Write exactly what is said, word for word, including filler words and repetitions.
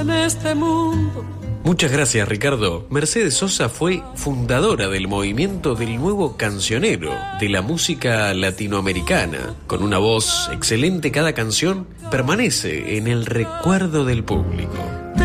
en este mundo. Muchas gracias, Ricardo. Mercedes Sosa fue fundadora del movimiento del nuevo cancionero, de la música latinoamericana. Con una voz excelente, cada canción permanece en el recuerdo del público.